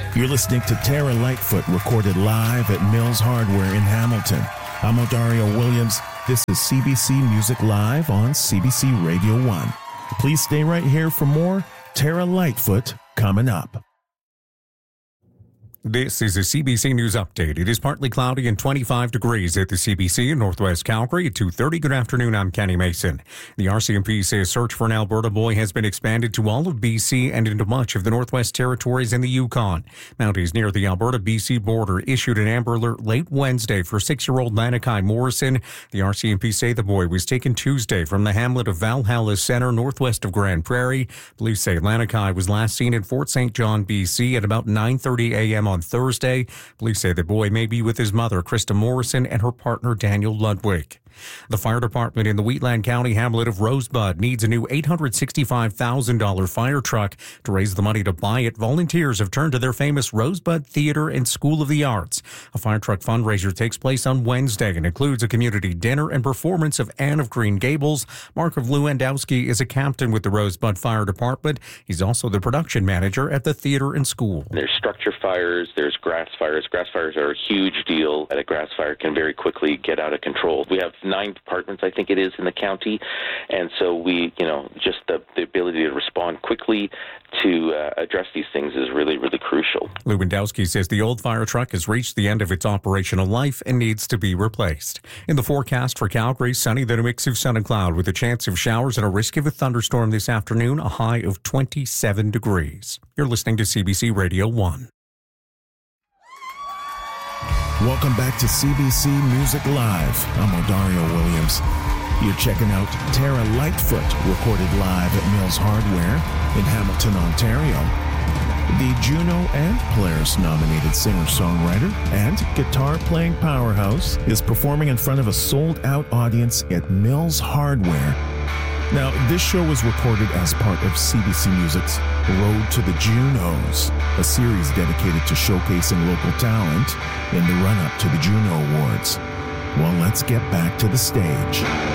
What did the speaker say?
You're listening to Tara Lightfoot, recorded live at Mills Hardware in Hamilton. I'm Odario Williams. This is CBC Music Live on CBC Radio 1. Please stay right here for more Tara Lightfoot coming up. This is a CBC News Update. It is partly cloudy and 25 degrees at the CBC in Northwest Calgary at 2:30. Good afternoon, I'm Kenny Mason. The RCMP says search for an Alberta boy has been expanded to all of BC and into much of the Northwest Territories and the Yukon. Mounties near the Alberta-BC border issued an Amber Alert late Wednesday for 6-year-old Lanakai Morrison. The RCMP say the boy was taken Tuesday from the hamlet of Valhalla Centre, northwest of Grand Prairie. Police say Lanakai was last seen in Fort St. John, BC at about 9:30 a.m. on Thursday. Police say the boy may be with his mother, Krista Morrison, and her partner, Daniel Ludwig. The fire department in the Wheatland County hamlet of Rosebud needs a new $865,000 fire truck. To raise the money to buy it, volunteers have turned to their famous Rosebud Theatre and School of the Arts. A fire truck fundraiser takes place on Wednesday and includes a community dinner and performance of Anne of Green Gables. Mark of Lewandowski is a captain with the Rosebud Fire Department. He's also the production manager at the theatre and school. There's structure fires, there's grass fires. Grass fires are a huge deal. A grass fire can very quickly get out of control. We have 9 departments, I think it is, in the county. And so we, just the ability to respond quickly to address these things is really, really crucial. Lewandowski says the old fire truck has reached the end of its operational life and needs to be replaced. In the forecast for Calgary, sunny, then a mix of sun and cloud with a chance of showers and a risk of a thunderstorm this afternoon, a high of 27 degrees. You're listening to CBC Radio 1. Welcome back to CBC Music Live. I'm Odario Williams. You're checking out Tara Lightfoot, recorded live at Mills Hardware in Hamilton, Ontario. The Juno and Polaris-nominated singer-songwriter and guitar-playing powerhouse is performing in front of a sold-out audience at Mills Hardware. Now, this show was recorded as part of CBC Music's Road to the Junos, a series dedicated to showcasing local talent in the run-up to the Juno Awards. Well, let's get back to the stage.